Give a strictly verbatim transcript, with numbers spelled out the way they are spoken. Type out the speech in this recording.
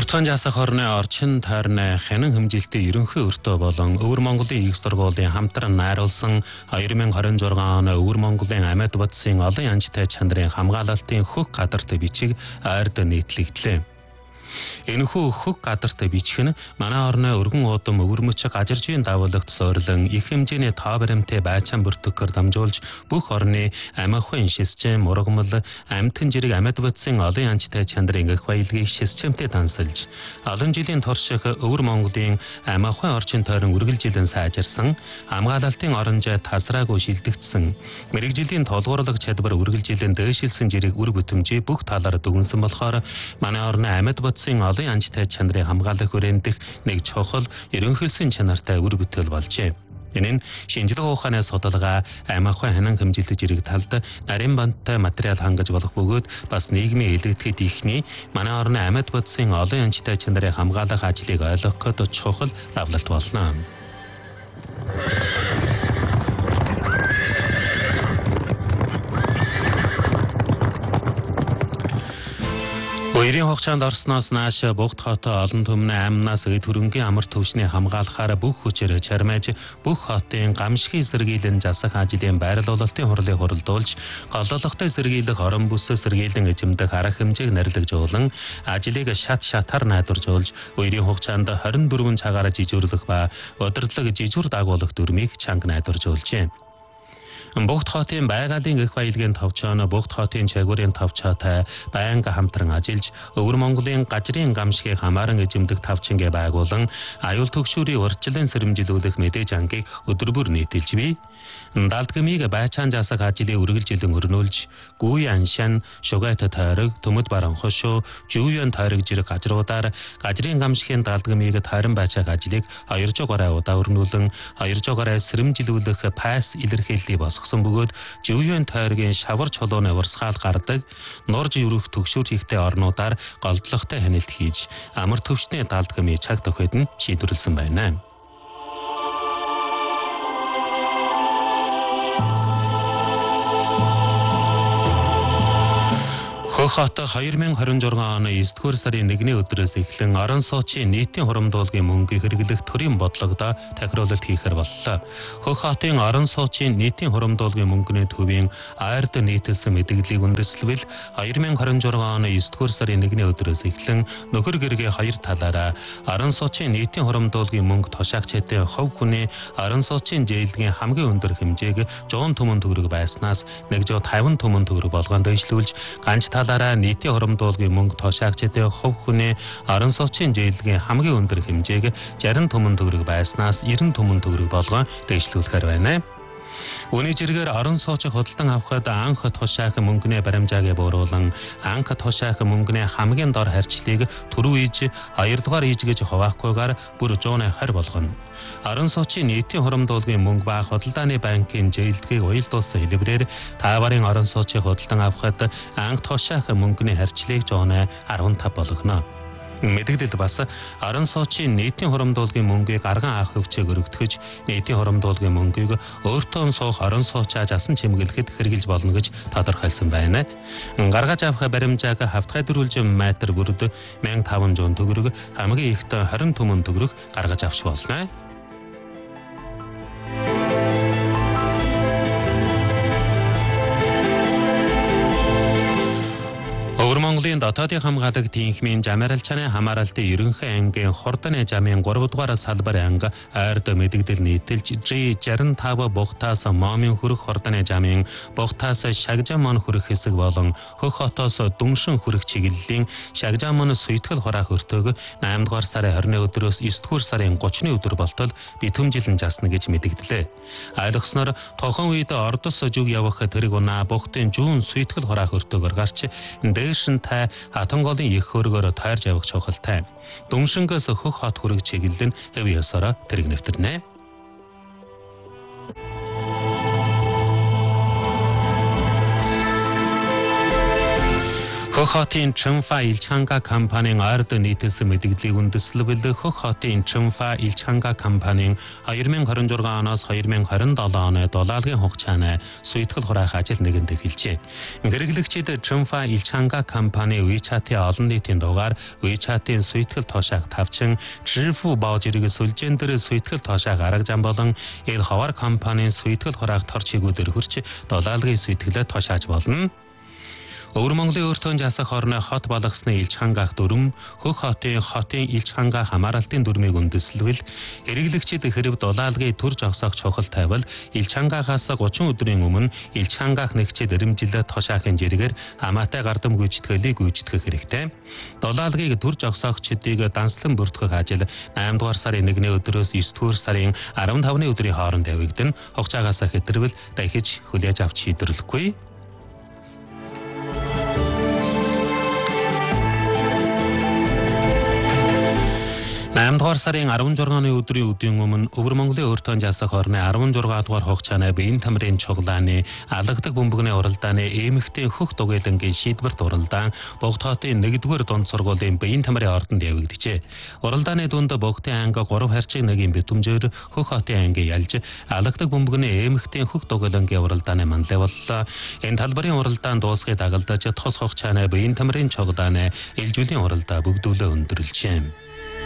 Уртхан жасах хорны орчин тойрны хянан хэмжилтийн ерөнхий өртөө болон Өвөр Монголын их сургуулийн хамтран найруулсан две тысячи двадцать шесть оны Өвөр Монголын амьд бодсын олон янжтай чанарын хамгаалалтын хөх гадарт бичиг ойрд нийтлэгдлээ. Энэхүү хөх гадарт бичих нь манай орны өргөн удам өвөрмөч гажиржийн давуулагт суурилан их хэмжээний тоо баримттай байцаан бүртгэхээр дамжуулж бүх орны амиахын шисжэм мургамал амьтан жирэг амьд бодсын олон янжтай чанарын их баялагийг шисжэмтэй дансалж олон жилийн турших Өвөр Монголын амиахын орчин тойрон үргэлжилэн сайжирсан хамгаалалтын оронжой тасраагүй шилдэгдсэн мэрэгжлийн толгуурлаг чадвар үргэлжилэн дээшилсэн жирэг үр бүтэмжээ бүх талаар дүгнсэн болохоор манай орны амьд бодсын олон янжтай чанарын хамгаалах хүрээндх нэг чухал ерөнхийлсөн чанартай үр бүтээл болжээ. Энэ нь шинжлэх ухааны судалгаа, амиахын хянан хэмжилт жирэг талд нарийн банттай материал хангаж болох бөгөөд бас нийгмийн элэгдэхэд ихний манай орны амьд бодсын олон янжтай чанарын хамгаалах ажлыг ойлгоход чухал давлалт болно. Хоёрын хугацаанд орсноос нааш Бугт хотоо олон түмний амнаас эд хөрөнгийн амар төвшний хамгаалахаар бүх хүчээр чармайж бүх хотын гамшигын сэргийлэн засах ажлын байрлуулалтын хурлыг хуралдуулж голлолготой сэргийлэх орон бүс сэргийлэн эзэмдэх арга хэмжээг нарилгажуулан ажлыг шат шатаар найдваржуулж хоёрын хугацаанд двадцать четыре цагаар жижүүрлэх ба удирдлага жижүүр дагуулах дүрмийг чанга найдваржуулжээ. Бугт хотын байгалийн их баялагын товчооно Бугт хотын чагварын товчоотой байнга хамтран ажиллаж Өвөр Монголын гажрын гамшигыг хамааран эзэмдэх тавчингээ байгуулан аюул төгшүүрийн урьдчилан сэрэмжилүүлэх мэдээж ангийг өдөр бүр нийтэлж бий. Даалдгамыг байцаан жасах ажлыг үргэлжилэн өрнүүлж гүй аншан, шугайт тойрог, төмөд баран хошуу, жүүен тойрог жирэг гажруудаар гажрын гамшигын даалдгамыг тойрон байцаах ажлыг хоёр жугаараа удаа өрнүүлэн хоёр жугаараа сэрэмжилүүлэх пас илэрхийллийг босгосон бөгөөд жүүен тойргийн шавар чулууны урсгаал гардаг, нурж өрөх төгшүүр хийхтэй орнуудаар голдлоготой хянилт хийж амар төвшний даалдгамыг цаг тохиод нь шийдвэрлсэн байна. Хөх хот две тысячи двадцать шесть оны девятдугаар сарын нэгний өдрөөс эхлэн орон сууцын нийтийн хурамдуулгын мөнгө хэрэглэх төрийн бодлогодоо тохируулалт хийхээр боллоо. Хөх хотын орон сууцын нийтийн хурамдуулгын мөнгөний төвийн ойрд нийтэлсэн мэдээллийг үндэслэвэл две тысячи двадцать шесть оны девятдугаар сарын нэгний өдрөөс эхлэн нөхөр гэргийн хоёр талаараа орон сууцын нийтийн хурамдуулгын мөнгө тушаагчдын хувь хүний орон сууцын зээлгийн хамгийн өндөр хэмжээг сто түмэн төгрөг байснаас нэг сто пঞ্цассан түмэн төгрөг болгон дэвшлүүлж ганц талаараа нийтийн хурамдуулгын мөнгө тушаагчдын хувь хүний орон сууцын зээлгийн хамгийн өндөр хэмжээг шестьдесят түмэн төгрөг байснаас девяносто түмэн төгрөг болгон дэвшлүүлэхээр байна. Үүний зэрэгээр орон сууцыг худалдан авахд анх тушаах мөнгөний баримжааг бууруулан анх тушаах мөнгөний хамгийн дор харьцлыг түрүү ийж хоёрдугаар ийж гэж хуваахгүйгээр бүр сто двадцать болгоно. Орон сууцын нийтийн хурамдуулгын мөнгө ба худалдааны банкын зээлдгийг уялдуулсан хэлбэрээр та барын орон сууцыг худалдан авахд анх тушаах мөнгөний харьцлыг сто quindici болгоно. Мэдээлэлд бас орон сууцын нийтийн хурамдуулгын мөнгийг арган авах хөвчөг өргөтгөж нийтийн хурамдуулгын мөнгийг өөртөө суух орон сууцаа засан чимэглэхэд хэрэгжилж болно гэж тодорхойлсон байна. Гаргаж авах баримжааг хавтгай дөрвөлж метр бүрд мянга таван зуун төгрөг, хамгийн ихт двадцать түмэн төгрөг гаргаж авч болно. Өвөр Монголын дотоодын хамгаалалт тэнхимийн замааралчны хамааралтын ерөнхий ангийн хурдны замын гурав дугаар салбар анги ойрд мэдэгдэл нийтэлж жи шестьдесят пять Бугтаас Момын хүрэх хурдны замын Бугтаас Шагжаамон хүрэх хэсэг болон Хөх хотоос Дүншин хүрэх чиглэлийн Шагжаамон суйтгэл хураах өртөөг eight дугаар сарын twenty-ны өдрөөс nine дугаар сарын thirty-ны өдөр болтол битүүмжилэн засна гэж мэдэгдлээ. Айлгсноор тохон үед ордос жүг явах тэрэг унаа Бугтын зүүн суйтгэл хураах өртөөгөр гарч тай хатанголын их хөргөөр тойрж явах чухалтай. Дүншингээс Хөх хот хүрэх чиглэл нь хэв ёсороо тэрэг нэвтэрнэ. Хөх хотын Чанфа Илчанга компанийн ард нийтэлсэн мэдээллийг үндэслэвэл Хөх хотын Чанфа Илчанга компанийн two thousand twenty-six оноос two thousand twenty-seven оны долоологийн хугацаанд суйтгэл хураах ажил нэгэнд эхэлжээ. Хэрэглэгчид Чанфа Илчанга компани WeChat-ийн олон нийтийн дугаар WeChat-ийн суйтгэл тоошаах тавчин Zhifu бааж ирэх сүлжээн дээр суйтгэл тоошаах арга зам болон эл хавар компанийн суйтгэл хураах тор чигүүдээр хурж долоологийн суйтгэлээ тоошааж болно. Өвөр Монголын өөртөө жасах орны хот болгосны Илч хангаах дүрм, Хөх хотын хотын Илч хангаах хамааралтын дүрмийг үндэслэвэл хэрэглэгчид хэрв дулаалгын төр жогсоох чухал тавил Илч хангаахаас thirty өдрийн өмнө Илч хангаах нэгчид эрэмжилээд тошаахын зэрэгээр хамаатай гардам гүйцэтгэлийг гүйцэтгэх хэрэгтэй. Дулаалгыг төр жогсоогчдыг данслан бүртгэх ажил eight дугаар сарын one-ний өдрөөс nine дугаар сарын fifteen-ны өдрийн хооронд явагдана. Хугацаагаас хэтэрвэл дахиж хүлээж авч шийдвэрлэхгүй. eight дугаар сарын sixteen-ны өдрийн үдийн өмнө Өвөр Монголын өөртөө жасах орны sixteen дугаар хугацааны биеийн тамирын чуглааны алгадаг бөмбөгний уралдааны эмэгтэй хөх дугуйлангийн шийдвэрт уралдаан Богд хотын one-р дунд сургуулийн биеийн тамирын ордонд явагдажээ. Уралдааны дунд Богдын анги three харьцаг one-ийн битүүмжээр Хөх хотын анги ялж алгадаг бөмбөгний эмэгтэй хөх дугуйлангийн уралдааны манлай боллоо. Энэ талбарын уралдаан дуусгыг дагалдаж тос хугацааны биеийн тамирын чуглааны элжүүлийн уралдаа бүгдүүлээ өндөрлжээ.